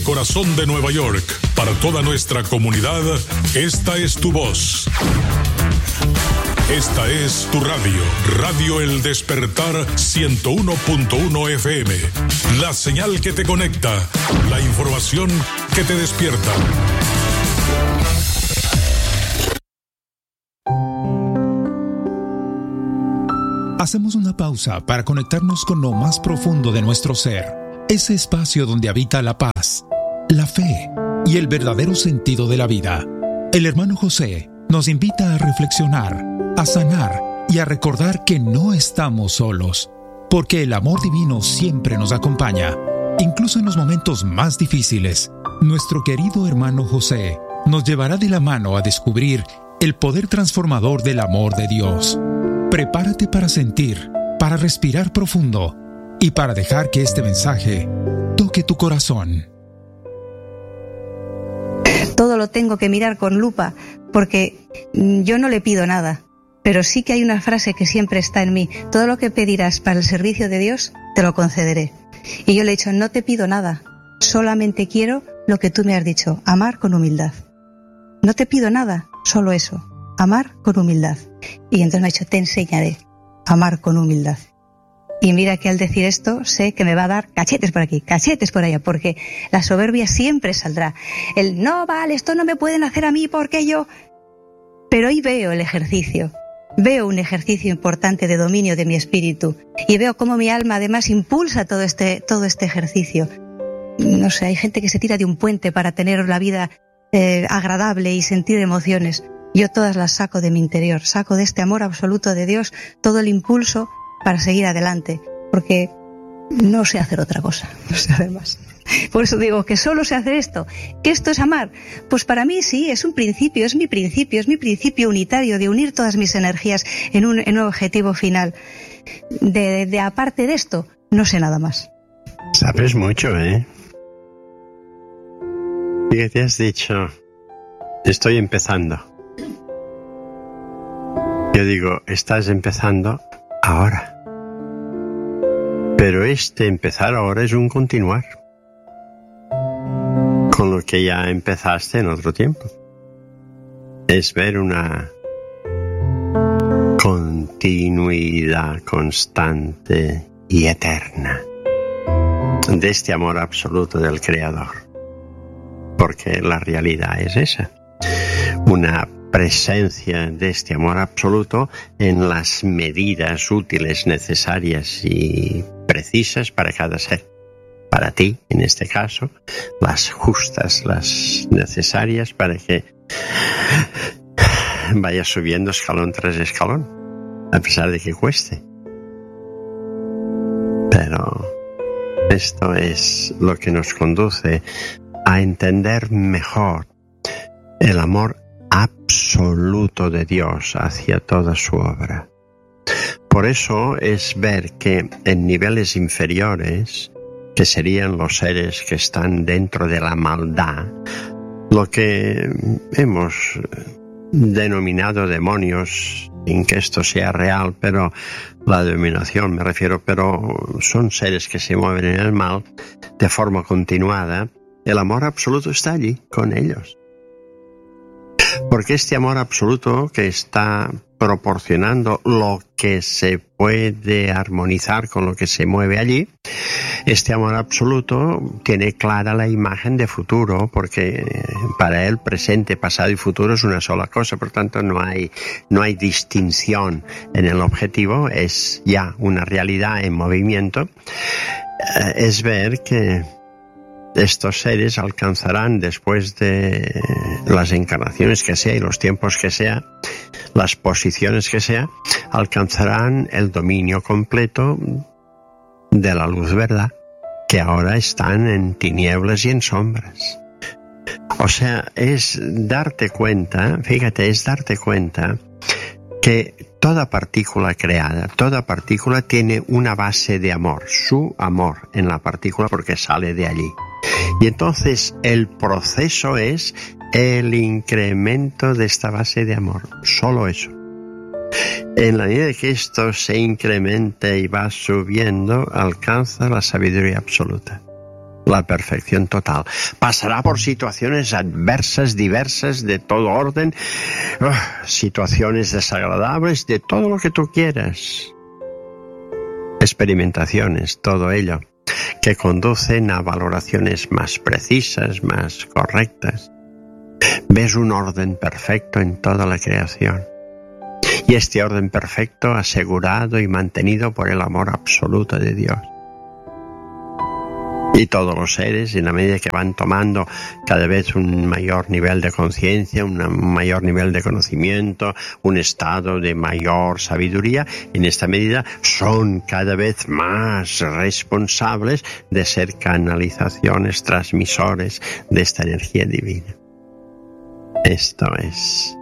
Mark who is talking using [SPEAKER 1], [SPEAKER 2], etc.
[SPEAKER 1] Corazón de Nueva York, para toda nuestra comunidad, esta es tu voz. Esta es tu radio, Radio El Despertar 101.1 FM. La señal que te conecta, la información que te despierta.
[SPEAKER 2] Hacemos una pausa para conectarnos con lo más profundo de nuestro ser, ese espacio donde habita la paz, la fe y el verdadero sentido de la vida. El hermano José nos invita a reflexionar, a sanar y a recordar que no estamos solos, porque el amor divino siempre nos acompaña, incluso en los momentos más difíciles. Nuestro querido hermano José nos llevará de la mano a descubrir el poder transformador del amor de Dios. Prepárate para sentir, para respirar profundo y para dejar que este mensaje toque tu corazón.
[SPEAKER 3] Todo lo tengo que mirar con lupa, porque yo no le pido nada, pero sí que hay una frase que siempre está en mí: todo lo que pedirás para el servicio de Dios, te lo concederé. Y yo le he dicho: no te pido nada, solamente quiero lo que tú me has dicho, amar con humildad. No te pido nada, solo eso, amar con humildad. Y entonces me ha dicho: te enseñaré a amar con humildad. Y mira que al decir esto sé que me va a dar cachetes por aquí, cachetes por allá, porque la soberbia siempre saldrá. El no, vale, esto no me pueden hacer a mí porque yo... Pero hoy veo el ejercicio, veo un ejercicio importante de dominio de mi espíritu y veo cómo mi alma además impulsa todo este ejercicio. No sé, hay gente que se tira de un puente para tener la vida agradable y sentir emociones. Yo todas las saco de mi interior, saco de este amor absoluto de Dios todo el impulso para seguir adelante, porque no sé hacer otra cosa, no sé hacer más. Por eso digo que solo sé hacer esto, que esto es amar. Pues para mí sí, es un principio, es mi principio unitario de unir todas mis energías en un objetivo final. De aparte de esto, no sé nada más.
[SPEAKER 4] Sabes mucho, ¿eh? ¿Qué te has dicho? Estoy empezando. Yo digo, estás empezando ahora. Pero empezar ahora es un continuar con lo que ya empezaste en otro tiempo. Es ver una continuidad constante y eterna de este amor absoluto del Creador. Porque la realidad es esa. Una presencia de este amor absoluto en las medidas útiles, necesarias y precisas para cada ser. Para ti, en este caso, las justas, las necesarias para que vayas subiendo escalón tras escalón, a pesar de que cueste. Pero esto es lo que nos conduce a entender mejor el amor absoluto de Dios hacia toda su obra. Por eso es ver que en niveles inferiores, que serían los seres que están dentro de la maldad, lo que hemos denominado demonios, sin que esto sea real, pero la denominación me refiero, pero son seres que se mueven en el mal de forma continuada. El amor absoluto está allí con ellos. Porque este amor absoluto que está proporcionando lo que se puede armonizar con lo que se mueve allí, este amor absoluto tiene clara la imagen de futuro, porque para él presente, pasado y futuro es una sola cosa, por tanto no hay distinción en el objetivo, es ya una realidad en movimiento. Es ver que estos seres alcanzarán, después de las encarnaciones que sea y los tiempos que sea, las posiciones que sea, alcanzarán el dominio completo de la luz verdad, que ahora están en tinieblas y en sombras. O sea, es darte cuenta, fíjate, es darte cuenta que toda partícula creada, toda partícula tiene una base de amor, su amor en la partícula, porque sale de allí. Y entonces el proceso es el incremento de esta base de amor, solo eso. En la medida que esto se incrementa y va subiendo, alcanza la sabiduría absoluta. la perfección total. Pasará por situaciones adversas, diversas, de todo orden, situaciones desagradables, de todo lo que tú quieras. Experimentaciones, todo ello, que conducen a valoraciones más precisas, más correctas. Ves un orden perfecto en toda la creación. Y este orden perfecto asegurado y mantenido por el amor absoluto de Dios. Y todos los seres, en la medida que van tomando cada vez un mayor nivel de conciencia, un mayor nivel de conocimiento, un estado de mayor sabiduría, en esta medida son cada vez más responsables de ser canalizaciones, transmisores de esta energía divina. Esto es